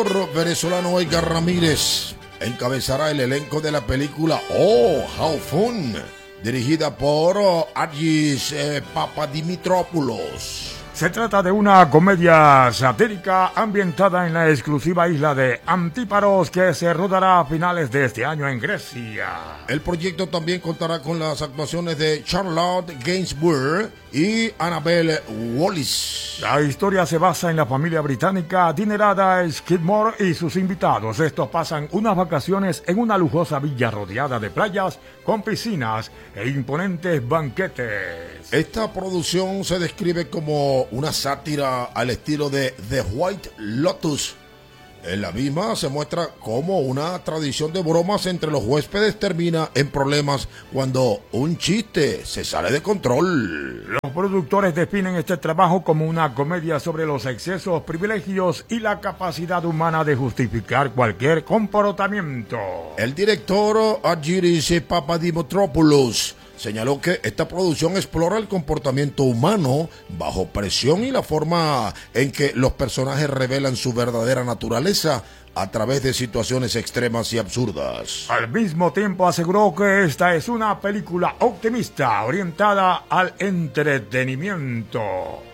Venezolano Edgar Ramírez encabezará el elenco de la película Oh, How Fun, dirigida por Argis Papadimitropoulos. Se trata de una comedia satírica ambientada en la exclusiva isla de Antíparos que se rodará a finales de este año en Grecia. El proyecto también contará con las actuaciones de Charlotte Gainsbourg y Annabelle Wallis. La historia se basa en la familia británica adinerada Skidmore y sus invitados. Estos pasan unas vacaciones en una lujosa villa rodeada de playas con piscinas e imponentes banquetes. Esta producción se describe como una sátira al estilo de The White Lotus. En la misma se muestra cómo una tradición de bromas entre los huéspedes termina en problemas cuando un chiste se sale de control. Los productores definen este trabajo como una comedia sobre los excesos, privilegios y la capacidad humana de justificar cualquier comportamiento. El director Argyris Papadimitropoulos señaló que esta producción explora el comportamiento humano bajo presión y la forma en que los personajes revelan su verdadera naturaleza a través de situaciones extremas y absurdas. Al mismo tiempo aseguró que esta es una película optimista orientada al entretenimiento.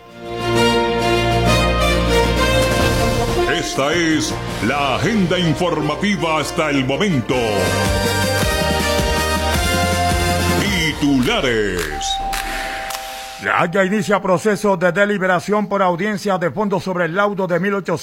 Esta es la agenda informativa hasta el momento. Titulares. La Haya inicia proceso de deliberación por audiencia de fondo sobre el laudo de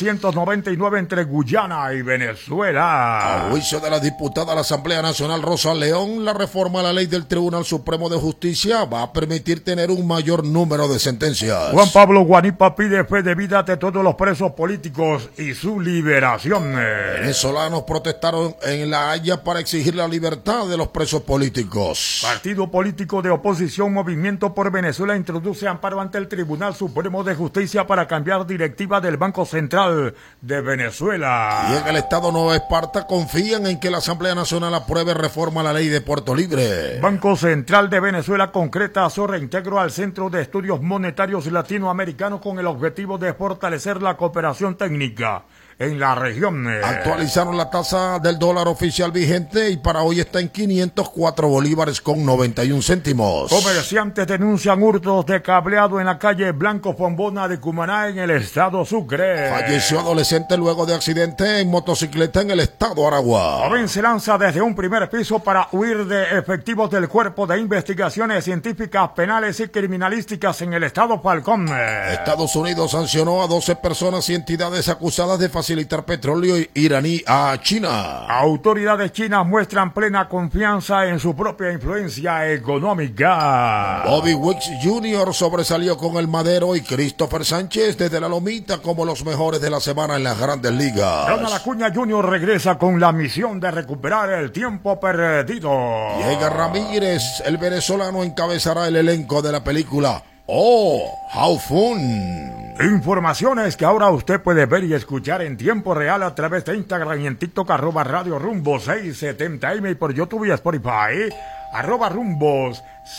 1899 entre Guyana y Venezuela. A juicio de la diputada de la Asamblea Nacional Rosa León, la reforma a la ley del Tribunal Supremo de Justicia va a permitir tener un mayor número de sentencias. Juan Pablo Guanipa pide fe de vida de todos los presos políticos y su liberación. Venezolanos protestaron en La Haya para exigir la libertad de los presos políticos. Partido político de oposición Movimiento por Venezuela introduce amparo ante el Tribunal Supremo de Justicia para cambiar directiva del Banco Central de Venezuela. Y en el Estado Nueva Esparta confían en que la Asamblea Nacional apruebe reforma a la ley de Puerto Libre. Banco Central de Venezuela concreta su reintegro al Centro de Estudios Monetarios Latinoamericanos con el objetivo de fortalecer la cooperación técnica en la región. Actualizaron la tasa del dólar oficial vigente y para hoy está en 504 bolívares con 91 céntimos. Comerciantes denuncian hurtos de cableado en la calle Blanco Fombona de Cumaná en el estado Sucre. Falleció adolescente luego de accidente en motocicleta en el estado Aragua. Joven se lanza desde un primer piso para huir de efectivos del Cuerpo de Investigaciones Científicas, Penales y Criminalísticas en el estado Falcón. Estados Unidos sancionó a 12 personas y entidades acusadas de facilitar petróleo iraní a China. Autoridades chinas muestran plena confianza en su propia influencia económica. Bobby Wicks Jr. sobresalió con el Madero y Christopher Sánchez desde la Lomita como los mejores de la semana en las Grandes Ligas. Ronald Acuña Jr. regresa con la misión de recuperar el tiempo perdido. Y Edgar Ramírez, el venezolano, encabezará el elenco de la película Oh, How Fun. Informaciones que ahora usted puede ver y escuchar en tiempo real a través de Instagram y en TikTok @Radio Rumbo 670 AM y por YouTube y Spotify @Rumbos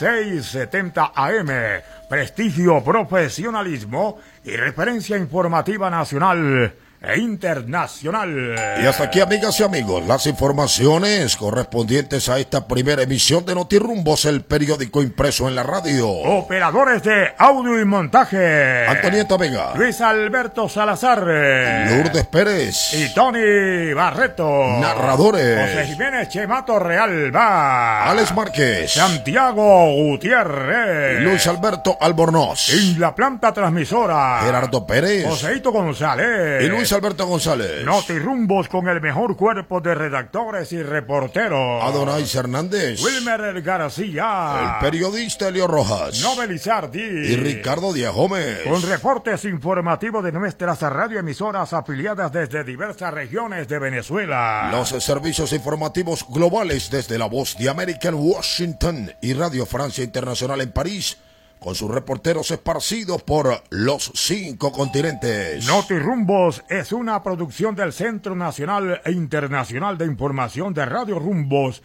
670 AM. Prestigio, profesionalismo y referencia informativa nacional e internacional. Y hasta aquí, amigas y amigos, las informaciones correspondientes a esta primera emisión de Notirumbos, el periódico impreso en la radio. Operadores de audio y montaje: Antonieta Vega, Luis Alberto Salazar, Lourdes Pérez y Tony Barreto. Narradores: José Jiménez Chemato Realba, Alex Márquez, Santiago Gutiérrez, Luis Alberto Albornoz. En la planta transmisora: Gerardo Pérez, Joseito González y Luis Alberto González. Notirumbos con el mejor cuerpo de redactores y reporteros: Adonais Hernández, Wilmer García, el periodista Elio Rojas, Nobel Izardi y Ricardo Díaz Gómez. Con reportes informativos de nuestras radioemisoras afiliadas desde diversas regiones de Venezuela. Los servicios informativos globales desde La Voz de América en Washington y Radio Francia Internacional en París, con sus reporteros esparcidos por los 5 continentes. Notirumbos es una producción del Centro Nacional e Internacional de Información de Radio Rumbos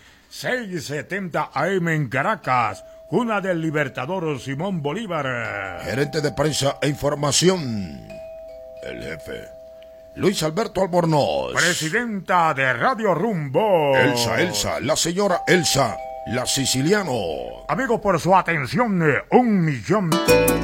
670 AM en Caracas, cuna del libertador Simón Bolívar. Gerente de prensa e información, el jefe Luis Alberto Albornoz. Presidenta de Radio Rumbo. Elsa, la señora Elsa, la siciliano. Amigos, por su atención, 1 millón.